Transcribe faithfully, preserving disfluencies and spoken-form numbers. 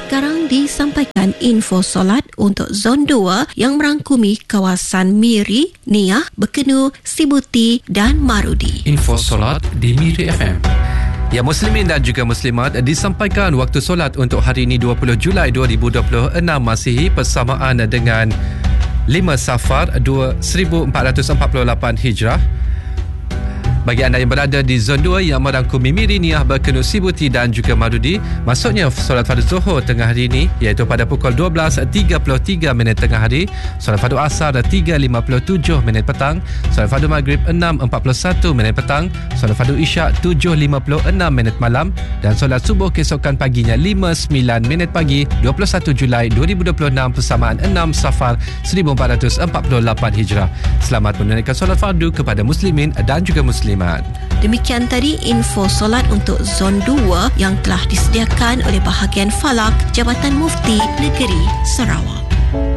Sekarang disampaikan info solat untuk Zon dua yang merangkumi kawasan Miri, Niah, Bekenu, Sibuti dan Marudi. Info solat di Miri F M. Ya, muslimin dan juga muslimat, disampaikan waktu solat untuk hari ini dua puluh Julai dua ribu dua puluh enam Masihi bersamaan dengan lima Safar seribu empat ratus empat puluh lapan Hijrah. Bagi anda yang berada di Zon dua yang merangkumi Miri, Niah, Bekenu, Sibuti dan juga Marudi, maksudnya solat fardu Zuhur tengah hari ini iaitu pada pukul dua belas tiga puluh tiga minit tengah hari, solat fardu Asar tiga lima puluh tujuh minit petang, solat fardu Maghrib enam empat puluh satu minit petang, solat fardu Isyak tujuh lima puluh enam minit malam dan solat subuh keesokan paginya lima sembilan minit pagi dua puluh satu Julai dua ribu dua puluh enam bersamaan enam Safar seribu empat ratus empat puluh lapan Hijrah. Selamat menunaikan solat fardu kepada muslimin dan juga muslimat. Demikian tadi info solat untuk Zon dua yang telah disediakan oleh bahagian Falak Jabatan Mufti Negeri Sarawak.